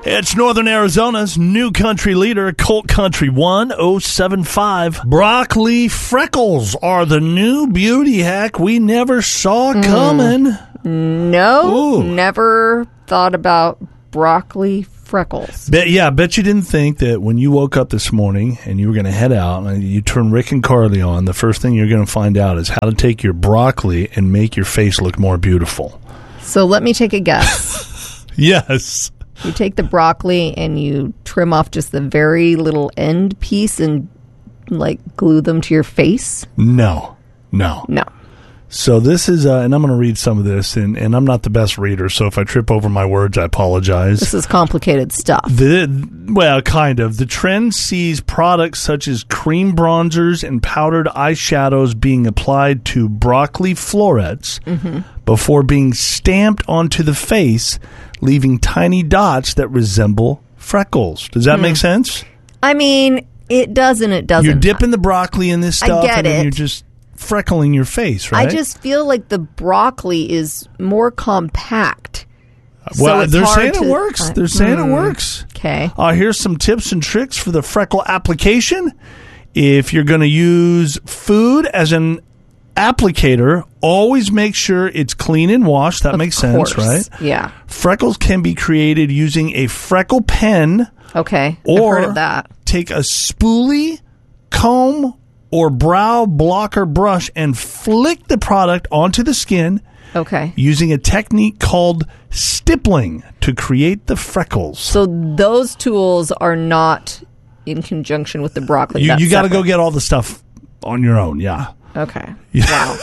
It's Northern Arizona's new country leader, Colt Country 1075. Broccoli freckles are the new beauty hack we never saw coming. No, never thought about broccoli freckles. Bet you didn't think that when you woke up this morning and you were going to head out and you turn Rick and Carly on, the first thing you're going to find out is how to take your broccoli and make your face look more beautiful. So let me take a guess. Yes. You take the broccoli and you trim off just the very little end piece and like glue them to your face? No. So this is, and I'm going to read some of this, and I'm not the best reader, so if I trip over my words, I apologize. This is complicated stuff. Well, kind of. The trend sees products such as cream bronzers and powdered eyeshadows being applied to broccoli florets before being stamped onto the face, leaving tiny dots that resemble freckles. Does that make sense? I mean, it does and it doesn't. You're dipping the broccoli in this stuff, and then you're just freckling your face, right? I just feel like the broccoli is more compact. Well, so they're saying it works. They're saying it works. Okay. Here's some tips and tricks for the freckle application. If you're going to use food as an applicator, always make sure it's clean and washed. That makes sense, right? Yeah. Freckles can be created using a freckle pen. Okay. Or I've heard of that. Take a spoolie, comb, or brow blocker brush and flick the product onto the skin. Okay. Using a technique called stippling to create the freckles. So those tools are not in conjunction with the broccoli. You got to go get all the stuff on your own, yeah. Okay. Yeah.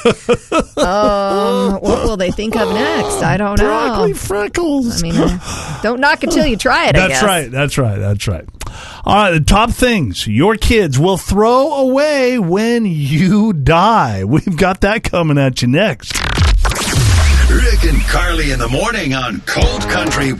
Wow. What will they think of next? I don't know. Broccoli freckles. I mean, don't knock it till you try it, I guess. That's right. All right, the top things your kids will throw away when you die. We've got that coming at you next. Rick and Carly in the morning on Colt Country